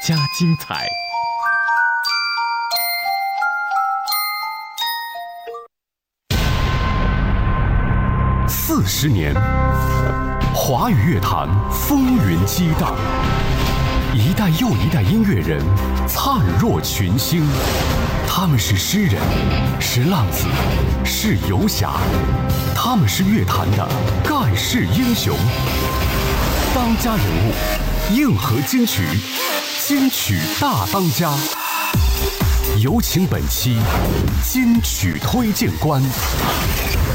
加精彩。40年，华语乐坛风云激荡，一代又一代音乐人灿若群星。他们是诗人，是浪子，是游侠，他们是乐坛的盖世英雄。当家人物，硬核金曲，金曲大当家。有请本期金曲推荐官。